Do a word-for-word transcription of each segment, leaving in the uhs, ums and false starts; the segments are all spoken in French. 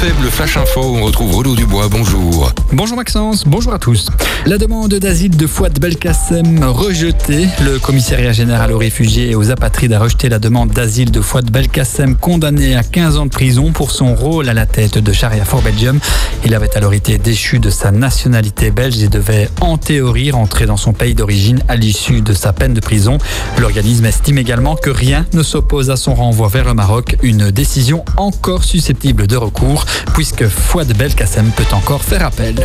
F M, le Flash Info, on retrouve Renaud Dubois, bonjour. Bonjour Maxence, bonjour à tous. La demande d'asile de Fouad Belkacem rejetée. Le commissariat général aux réfugiés et aux apatrides a rejeté la demande d'asile de Fouad Belkacem, condamné à quinze ans de prison pour son rôle à la tête de Sharia for Belgium. Il avait alors été déchu de sa nationalité belge et devait en théorie rentrer dans son pays d'origine à l'issue de sa peine de prison. L'organisme estime également que rien ne s'oppose à son renvoi vers le Maroc, une décision encore susceptible de recours puisque Fouad Belkacem peut encore faire appel.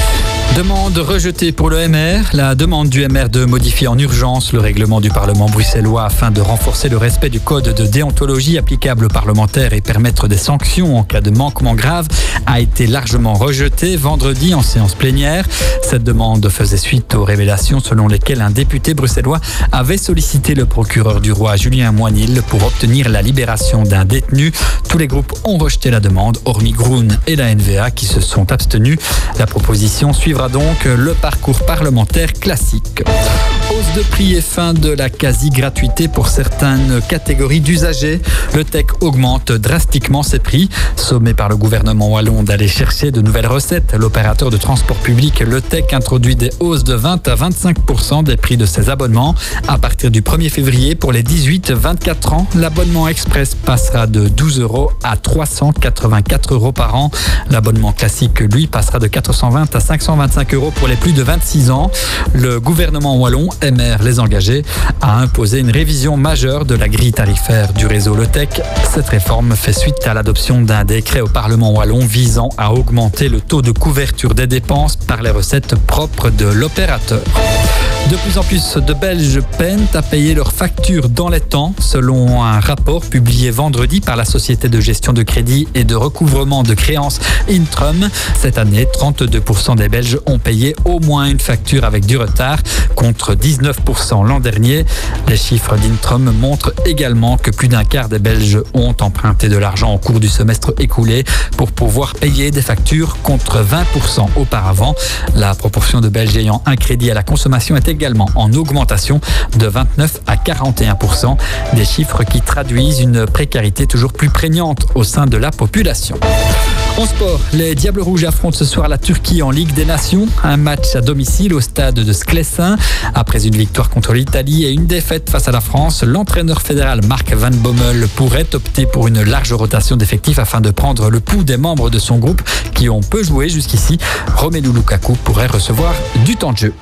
Demande rejetée pour le M R. La demande du M R de modifier en urgence le règlement du Parlement bruxellois afin de renforcer le respect du code de déontologie applicable aux parlementaires et permettre des sanctions en cas de manquement grave a été largement rejetée vendredi en séance plénière. Cette demande faisait suite aux révélations selon lesquelles un député bruxellois avait sollicité le procureur du roi Julien Moinil pour obtenir la libération d'un détenu. Tous les groupes ont rejeté la demande, hormis Groen et la N V A qui se sont abstenus. La proposition suivra donc le parcours parlementaire classique. Hausse de prix et fin de la quasi-gratuité pour certaines catégories d'usagers. Le T E C augmente drastiquement ses prix. Sommé par le gouvernement wallon d'aller chercher de nouvelles recettes, l'opérateur de transport public, le T E C, introduit des hausses de vingt à vingt-cinq pour cent des prix de ses abonnements. À partir du premier février, pour les dix-huit à vingt-quatre ans, l'abonnement express passera de douze euros à trois cent quatre-vingt-quatre euros par an. L'abonnement classique, lui, passera de quatre cent vingt à cinq cent vingt-cinq euros pour les plus de vingt-six ans. Le gouvernement wallon, M R les engagés, a imposé une révision majeure de la grille tarifaire du réseau Le T E C. Cette réforme fait suite à l'adoption d'un décret au Parlement wallon visant à augmenter le taux de couverture des dépenses par les recettes propres de l'opérateur. De plus en plus de Belges peinent à payer leurs factures dans les temps, selon un rapport publié vendredi par la société de gestion de crédit et de recouvrement de créances Intrum. Cette année, trente-deux pour cent des Belges ont payé au moins une facture avec du retard, contre dix-neuf pour cent l'an dernier. Les chiffres d'Intrum montrent également que plus d'un quart des Belges ont emprunté de l'argent au cours du semestre écoulé pour pouvoir payer des factures, contre vingt pour cent auparavant. La proportion de Belges ayant un crédit à la consommation est également en augmentation de vingt-neuf à quarante et un pour cent, des chiffres qui traduisent une précarité toujours plus prégnante au sein de la population. En sport, les Diables Rouges affrontent ce soir la Turquie en Ligue des Nations. Un match à domicile au stade de Sclessin. Après une victoire contre l'Italie et une défaite face à la France, l'entraîneur fédéral Mark Van Bommel pourrait opter pour une large rotation d'effectifs afin de prendre le pouls des membres de son groupe qui ont peu joué jusqu'ici. Romelu Lukaku pourrait recevoir du temps de jeu.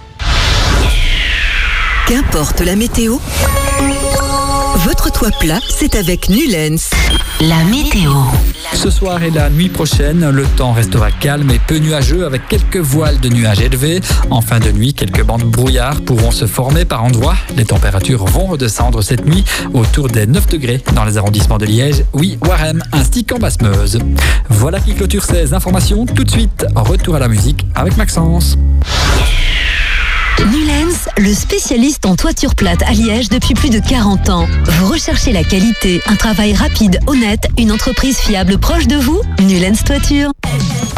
Qu'importe la météo, votre toit plat, c'est avec Nulens. La météo. Ce soir et la nuit prochaine, le temps restera calme et peu nuageux avec quelques voiles de nuages élevés. En fin de nuit, quelques bandes de brouillard pourront se former par endroits. Les températures vont redescendre cette nuit autour des neuf degrés dans les arrondissements de Liège, oui, Warem ainsi qu'en Basse-Meuse. Voilà qui clôture ces informations. Tout de suite, retour à la musique avec Maxence. Nulens, le spécialiste en toiture plate à Liège depuis plus de quarante ans. Vous recherchez la qualité, un travail rapide, honnête, une entreprise fiable proche de vous? Nulens Toiture.